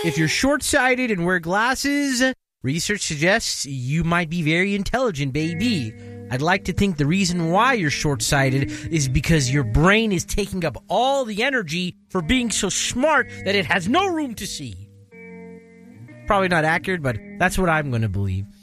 If you're short-sighted and wear glasses, research suggests you might be very intelligent, baby. I'd like to think the reason why you're short-sighted is because your brain is taking up all the energy for being so smart that it has no room to see. Probably not accurate, but that's what I'm going to believe.